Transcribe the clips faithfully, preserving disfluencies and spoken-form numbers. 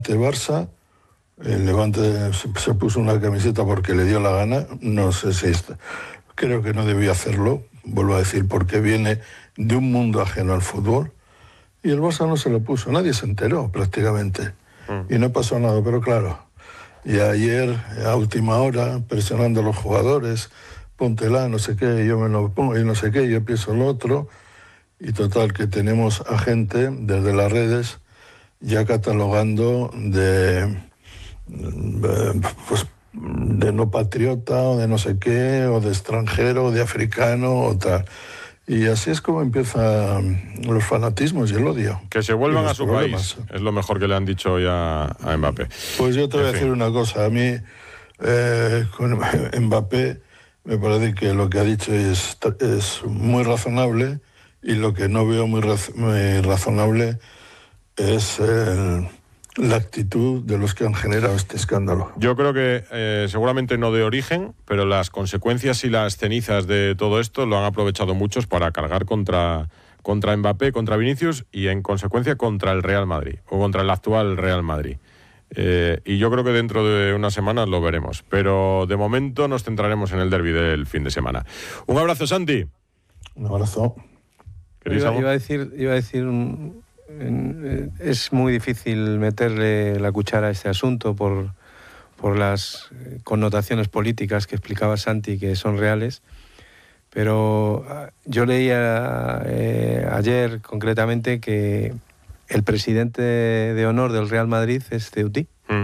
Barça, el Levante se, se puso una camiseta porque le dio la gana, no sé si está, creo que no debió hacerlo, vuelvo a decir, porque viene de un mundo ajeno al fútbol, y el Barça no se lo puso, nadie se enteró prácticamente, mm. y no pasó nada, pero claro, y ayer a última hora, presionando a los jugadores, póntela, no sé qué, yo me lo pongo, y no sé qué, yo pienso lo otro, y total, que tenemos a gente desde las redes ya catalogando de, pues, de no patriota, o de no sé qué, o de extranjero, o de africano, o tal. Y así es como empiezan los fanatismos y el odio. Que se vuelvan a su problemas. país, es lo mejor que le han dicho hoy a, a Mbappé. Pues yo te voy en a fin. decir una cosa, a mí eh, con Mbappé me parece que lo que ha dicho es, es muy razonable, y lo que no veo muy, raz, muy razonable es el, la actitud de los que han generado este escándalo. Yo creo que eh, seguramente no de origen, pero las consecuencias y las cenizas de todo esto lo han aprovechado muchos para cargar contra, contra Mbappé, contra Vinicius, y en consecuencia contra el Real Madrid, o contra el actual Real Madrid. Eh, y yo creo que dentro de unas semanas lo veremos, pero de momento nos centraremos en el derbi del fin de semana. Un abrazo, Santi. Un abrazo. Iba, iba a decir, iba a decir un, en, es muy difícil meterle la cuchara a este asunto por, por las connotaciones políticas que explicaba Santi, que son reales, pero yo leía eh, ayer concretamente que el presidente de honor del Real Madrid es Ceutí, mm.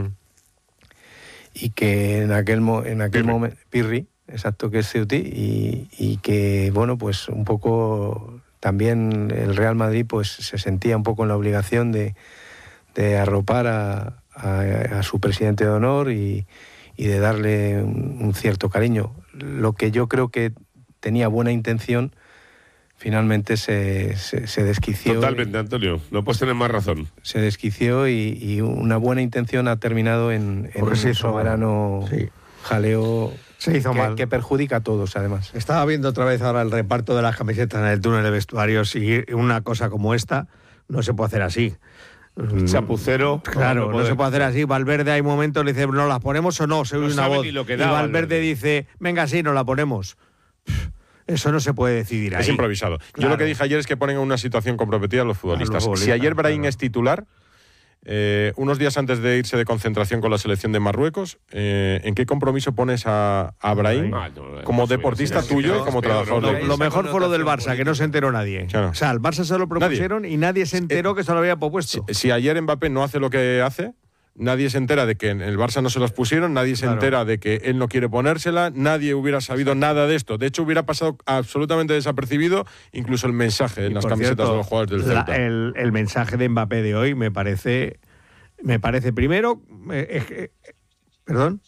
y que en aquel, en aquel momento, Pirri, exacto, que es Ceutí, y, y que, bueno, pues un poco también el Real Madrid pues se sentía un poco en la obligación de, de arropar a, a, a su presidente de honor y, y de darle un, un cierto cariño. Lo que yo creo que tenía buena intención, finalmente se, se, se desquició. Totalmente, y, Antonio, no puedes tener más razón. Se desquició y, y una buena intención ha terminado en, en un soberano sí. jaleo. Se hizo que, mal. Que perjudica a todos, además. Estaba viendo otra vez ahora el reparto de las camisetas en el túnel de vestuarios, y una cosa como esta no se puede hacer así. Chapucero. Claro, no, no se puede hacer así. Valverde hay momentos le dice, ¿no las ponemos o no? Se oye no una voz. Ni lo que y da, Valverde, Valverde dice, venga, sí, nos la ponemos. Eso no se puede decidir ahí. Es improvisado. Claro. Yo lo que dije ayer es que ponen en una situación comprometida a los futbolistas. A los futbolistas si ayer Brahim claro. es titular, eh, unos días antes de irse de concentración con la selección de Marruecos, eh, ¿en qué compromiso pones a, a Brahim no, no, como no, deportista sí, tuyo y como trabajador? Lo, lo mejor fue lo del Barça, que no se enteró nadie. Claro. O sea, al Barça se lo propusieron nadie. y nadie se enteró eh, que se lo había propuesto. Si, si ayer Mbappé no hace lo que hace, nadie se entera de que en el Barça no se los pusieron, nadie se claro. entera de que él no quiere ponérsela, nadie hubiera sabido Exacto. nada de esto. De hecho, hubiera pasado absolutamente desapercibido incluso el mensaje en las camisetas cierto, de los jugadores del Celta. La, el, el mensaje de Mbappé de hoy me parece, me parece primero, eh, eh, perdón.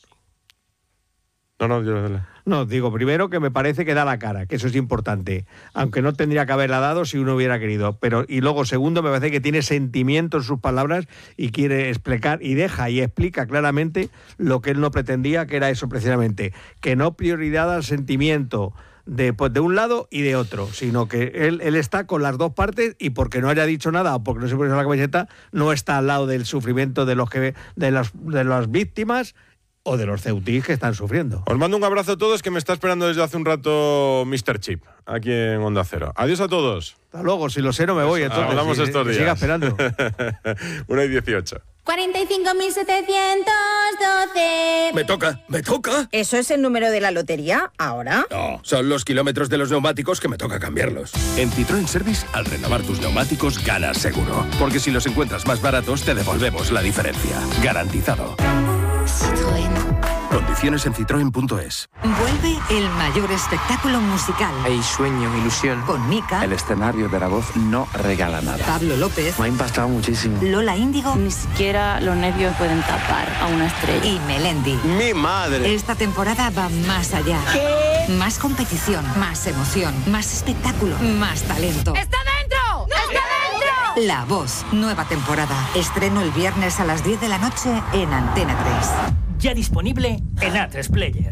No, no, yo dale. No, digo, primero que me parece que da la cara, que eso es importante, aunque no tendría que haberla dado si uno hubiera querido. Pero y luego, segundo, me parece que tiene sentimiento en sus palabras y quiere explicar, y deja y explica claramente lo que él no pretendía, que era eso precisamente, que no prioridad al sentimiento de, pues, de un lado y de otro, sino que él, él está con las dos partes, y porque no haya dicho nada o porque no se puso la camiseta, no está al lado del sufrimiento de los que de las, de las víctimas o de los ceutís que están sufriendo. Os mando un abrazo a todos, que me está esperando desde hace un rato míster Chip, aquí en Onda Cero. Adiós a todos. Hasta luego, si lo sé no me voy, entonces. Hablamos si, estos días. Siga esperando. una y dieciocho. cuarenta y cinco mil setecientos doce. Me toca, me toca. ¿Eso es el número de la lotería ahora? No, son los kilómetros de los neumáticos que me toca cambiarlos. En Citroën Service, al renovar tus neumáticos, ganas seguro. Porque si los encuentras más baratos, te devolvemos la diferencia. Garantizado. Citroën. Condiciones en citroen punto es. Vuelve el mayor espectáculo musical. Hay sueño, ilusión. Con Mika. El escenario de la voz no regala nada. Pablo López. Me ha impactado muchísimo. Lola Índigo. Ni siquiera los nervios pueden tapar a una estrella. Y Melendi. ¡Mi madre! Esta temporada va más allá. ¿Qué? Más competición, más emoción, más espectáculo, más talento. ¡Está dentro! ¡No! ¡Está dentro! La Voz, nueva temporada. Estreno el viernes a las diez de la noche en Antena tres. Ya disponible en A tres Player.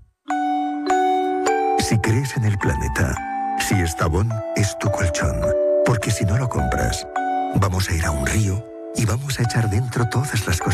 Si crees en el planeta, Siesta Bon es tu colchón. Porque si no lo compras, vamos a ir a un río y vamos a echar dentro todas las cosas